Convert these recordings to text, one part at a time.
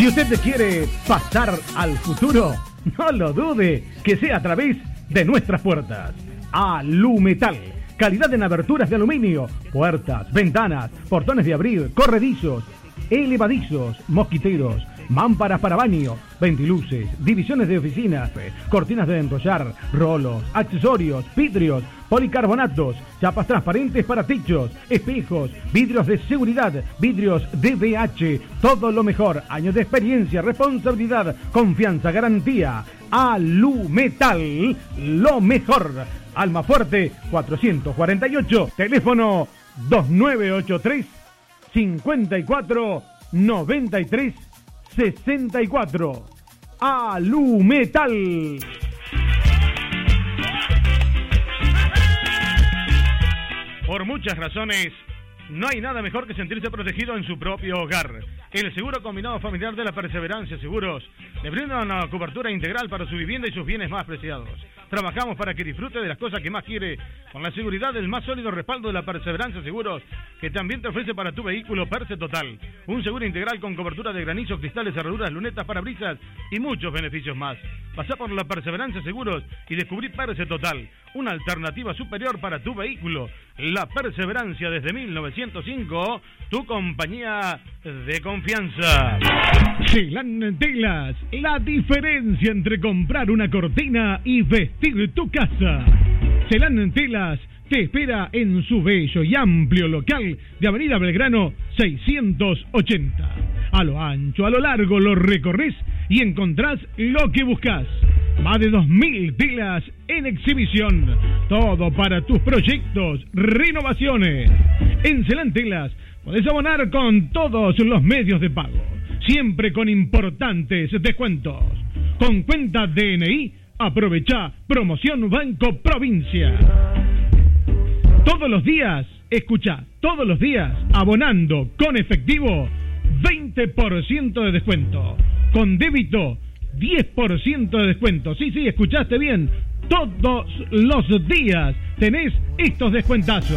Si usted quiere pasar al futuro, no lo dude, que sea a través de nuestras puertas. Alumetal, calidad en aberturas de aluminio, puertas, ventanas, portones de abrir, corredizos, elevadizos, mosquiteros, mámparas para baño, ventiluces, divisiones de oficinas, cortinas de enrollar, rolos, accesorios, vidrios, policarbonatos, chapas transparentes para techos, espejos, vidrios de seguridad, vidrios DBH, todo lo mejor, años de experiencia, responsabilidad, confianza, garantía. Alumetal, lo mejor. Almafuerte 448, teléfono 2983 54 93 64. Alumetal. Por muchas razones, no hay nada mejor que sentirse protegido en su propio hogar. El seguro combinado familiar de la Perseverancia Seguros le brinda una cobertura integral para su vivienda y sus bienes más preciados. Trabajamos para que disfrute de las cosas que más quiere, con la seguridad del más sólido respaldo de la Perseverancia Seguros, que también te ofrece para tu vehículo Perse Total. Un seguro integral con cobertura de granizo, cristales, cerraduras, lunetas, parabrisas y muchos beneficios más. Pasá por la Perseverancia Seguros y descubrí Perse Total, una alternativa superior para tu vehículo. La Perseverancia desde 1905, tu compañía de confianza. Celan Telas, la diferencia entre comprar una cortina y vestir tu casa. Celan Telas te espera en su bello y amplio local de Avenida Belgrano 680. A lo ancho, a lo largo lo recorres y encontrás lo que buscas. Más de 2.000 telas en exhibición. Todo para tus proyectos, renovaciones. En Celan Telas podés abonar con todos los medios de pago, siempre con importantes descuentos. Con cuenta DNI, aprovechá promoción Banco Provincia. Todos los días, escuchá, todos los días, abonando con efectivo, 20% de descuento. Con débito, 10% de descuento. Sí, escuchaste bien. Todos los días tenés estos descuentazos.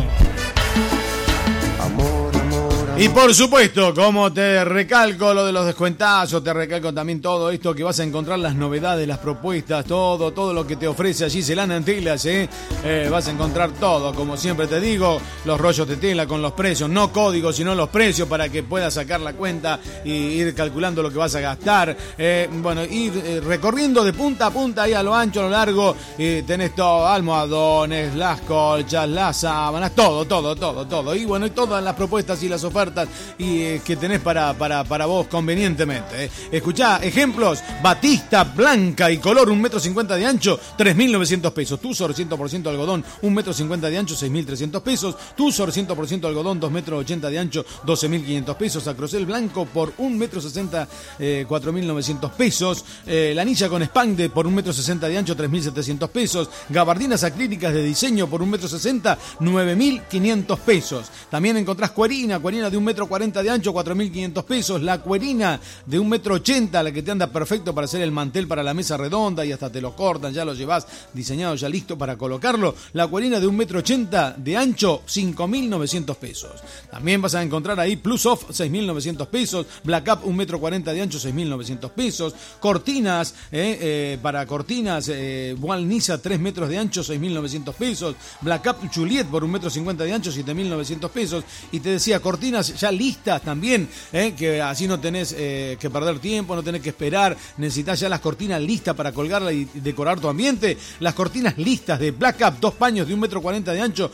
Y por supuesto, como te recalco lo de los descuentazos, te recalco también todo esto que vas a encontrar, las novedades, las propuestas, todo lo que te ofrece allí Celan Telas, vas a encontrar todo, como siempre te digo, los rollos de tela con los precios, no códigos, sino los precios para que puedas sacar la cuenta y ir calculando lo que vas a gastar. Ir recorriendo de punta a punta, ahí a lo ancho, a lo largo, tenés todo, almohadones, las colchas, las sábanas, todo. Y bueno, y todas las propuestas y las ofertas y que tenés para vos convenientemente. Escuchá, ejemplos: batista blanca y color, 1,50 m de ancho, 3.900 pesos. Tuzor 100% algodón, 1,50 m de ancho, 6.300 pesos. Tuzor 100% algodón, 2,80 m de ancho, 12.500 pesos. Acrocel blanco por 1,60 m, 4.900 pesos. Lanilla con espande por 1,60 m de ancho, 3.700 pesos. Gabardinas acrílicas de diseño por 1,60 m, 9.500 pesos. También encontrás cuerina de 1,40 m de ancho, 4.500 pesos. La cuerina de 1,80 m, la que te anda perfecto para hacer el mantel para la mesa redonda y hasta te lo cortan, ya lo llevas diseñado, ya listo para colocarlo. La cuerina de 1,80 m de ancho, 5.900 pesos. También vas a encontrar ahí Plus Off, 6.900 pesos. Black Up, 1,40 m de ancho, 6.900 pesos. Cortinas, para cortinas, Wall Nisa, 3 metros de ancho, 6.900 pesos. Black Up Juliet por 1,50 m de ancho, 7.900 pesos. Y te decía, cortinas ya listas también, que así no tenés que perder tiempo, no tenés que esperar, necesitas ya las cortinas listas para colgarla y decorar tu ambiente. Las cortinas listas de Black Up, 2 paños de 1,40 m de ancho,